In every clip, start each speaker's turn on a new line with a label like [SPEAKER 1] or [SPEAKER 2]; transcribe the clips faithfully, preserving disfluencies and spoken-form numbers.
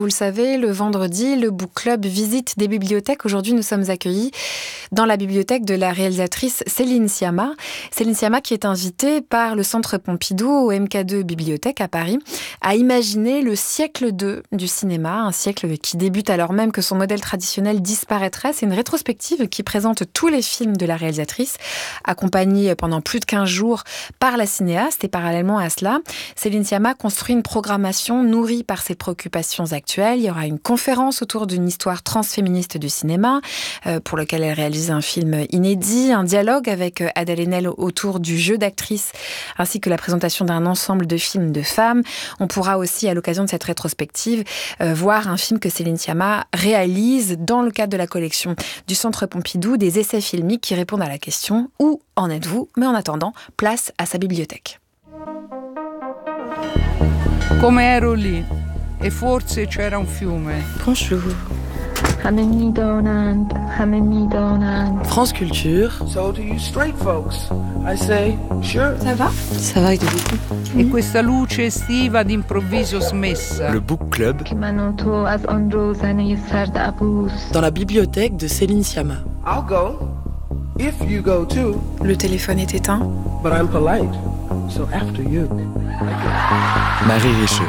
[SPEAKER 1] Vous le savez, le vendredi, le Book Club visite des bibliothèques. Aujourd'hui, nous sommes accueillis dans la bibliothèque de la réalisatrice Céline Sciamma. Céline Sciamma qui est invitée par le Centre Pompidou au M K deux Bibliothèque à Paris à imaginer le siècle deux du cinéma, un siècle qui débute alors même que son modèle traditionnel disparaîtrait. C'est une rétrospective qui présente tous les films de la réalisatrice, accompagnée pendant plus de quinze jours par la cinéaste. Et parallèlement à cela, Céline Sciamma construit une programmation nourrie par ses préoccupations actuelles. Il y aura une conférence autour d'une histoire transféministe du cinéma, euh, pour lequel elle réalise un film inédit, un dialogue avec Adèle Haenel autour du jeu d'actrice, ainsi que la présentation d'un ensemble de films de femmes. On pourra aussi, à l'occasion de cette rétrospective, euh, voir un film que Céline Sciamma réalise dans le cadre de la collection du Centre Pompidou, des essais filmiques qui répondent à la question « Où en êtes-vous ?» Mais en attendant, place à sa bibliothèque.
[SPEAKER 2] Come ero lì. E forse c'era un fiume.
[SPEAKER 1] Bonjour.
[SPEAKER 3] France Culture.
[SPEAKER 4] So to you straight folks, I say, sure.
[SPEAKER 1] Ça va?
[SPEAKER 3] Ça va, et beaucoup.
[SPEAKER 2] E questa luce estiva d'improvviso smessa.
[SPEAKER 3] Le Book Club. Dans la bibliothèque de Céline Sciamma.
[SPEAKER 4] I'll go, if you go too.
[SPEAKER 1] Le téléphone est éteint.
[SPEAKER 4] But I'm polite, so after you.
[SPEAKER 3] Marie Richer.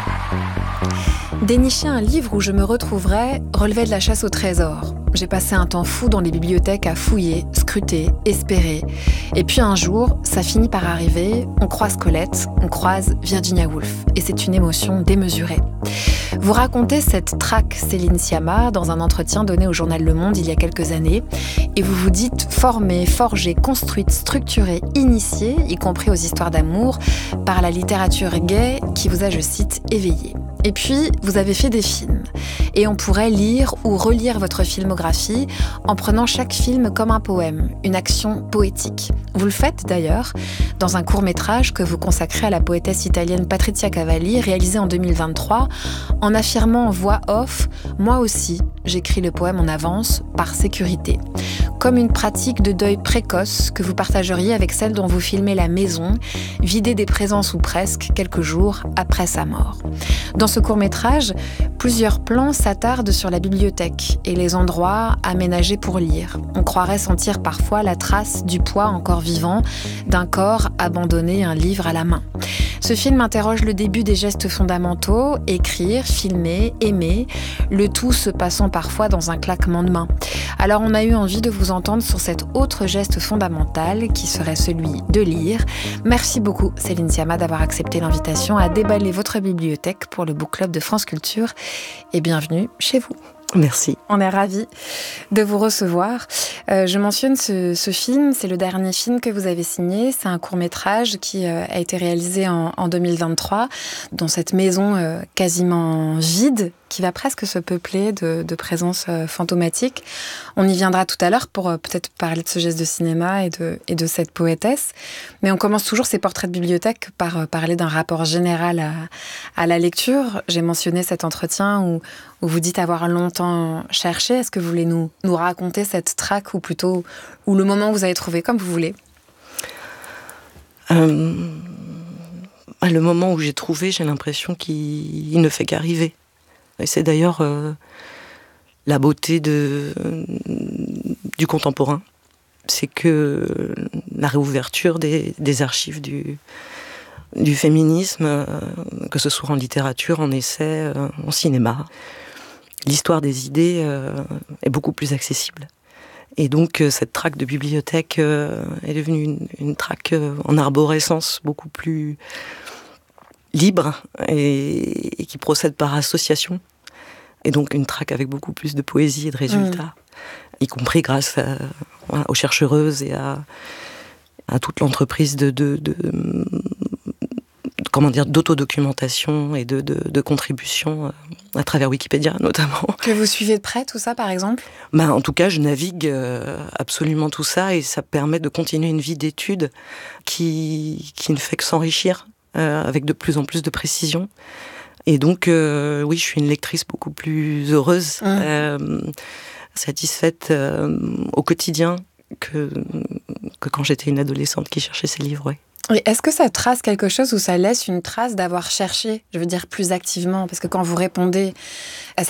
[SPEAKER 1] Dénicher un livre où je me retrouverais relevait de la chasse au trésor. J'ai passé un temps fou dans les bibliothèques à fouiller, scruter, espérer. Et puis un jour, ça finit par arriver, on croise Colette, on croise Virginia Woolf. Et c'est une émotion démesurée. Vous racontez cette traque Céline Sciamma dans un entretien donné au journal Le Monde il y a quelques années. Et vous vous dites formée, forgée, construite, structurée, initiée, y compris aux histoires d'amour, par la littérature gay qui vous a, je cite, éveillée. Et puis, vous avez fait des films. Et on pourrait lire ou relire votre filmographie en prenant chaque film comme un poème, une action poétique. Vous le faites d'ailleurs dans un court-métrage que vous consacrez à la poétesse italienne Patrizia Cavalli, réalisé en deux mille vingt-trois, en affirmant en voix off « Moi aussi, j'écris le poème en avance, par sécurité ». Comme une pratique de deuil précoce que vous partageriez avec celle dont vous filmez la maison, vidée des présences ou presque, quelques jours après sa mort. Dans ce court-métrage, plusieurs plans s'attardent sur la bibliothèque et les endroits aménagés pour lire. On croirait sentir parfois la trace du poids encore vivant d'un corps abandonné, un livre à la main. Ce film interroge le début des gestes fondamentaux, écrire, filmer, aimer, le tout se passant parfois dans un claquement de main. Alors on a eu envie de vous entendre sur cet autre geste fondamental qui serait celui de lire. Merci beaucoup Céline Sciamma d'avoir accepté l'invitation à déballer votre bibliothèque pour le Book Club de France Culture et bienvenue chez vous.
[SPEAKER 3] Merci.
[SPEAKER 1] On est ravis de vous recevoir. Euh, je mentionne ce, ce film, c'est le dernier film que vous avez signé. C'est un court-métrage qui euh, a été réalisé en, en deux mille vingt-trois dans cette maison euh, quasiment vide qui va presque se peupler de, de présences euh, fantomatiques. On y viendra tout à l'heure pour euh, peut-être parler de ce geste de cinéma et de, et de cette poétesse. Mais on commence toujours ces portraits de bibliothèque par euh, parler d'un rapport général à, à la lecture. J'ai mentionné cet entretien où, où vous dites avoir longtemps cherché. Est-ce que vous voulez nous, nous raconter cette traque ou plutôt ou le moment où vous avez trouvé, comme vous voulez?
[SPEAKER 3] euh, Le moment où j'ai trouvé, j'ai l'impression qu'il ne fait qu'arriver. Et c'est d'ailleurs euh, la beauté de, euh, du contemporain. C'est que la réouverture des, des archives du, du féminisme, euh, que ce soit en littérature, en essai, euh, en cinéma, l'histoire des idées euh, est beaucoup plus accessible. Et donc euh, cette traque de bibliothèque euh, est devenue une, une traque euh, en arborescence beaucoup plus libre et, et qui procède par association. Et donc une traque avec beaucoup plus de poésie et de résultats, mmh. y compris grâce à, voilà, aux chercheuses et à, à toute l'entreprise de, de, de, de comment dire, d'autodocumentation et de, de, de contribution à travers Wikipédia notamment.
[SPEAKER 1] Que vous suivez de près tout ça par exemple?
[SPEAKER 3] Ben, en tout cas, je navigue euh, absolument tout ça et ça permet de continuer une vie d'étude qui, qui ne fait que s'enrichir euh, avec de plus en plus de précision. Et donc, euh, oui, je suis une lectrice beaucoup plus heureuse, mmh. euh, satisfaite euh, au quotidien que, que quand j'étais une adolescente qui cherchait ses livres, ouais.
[SPEAKER 1] Et est-ce que ça trace quelque chose ou ça laisse une trace d'avoir cherché, je veux dire, plus activement? Parce que quand vous répondez à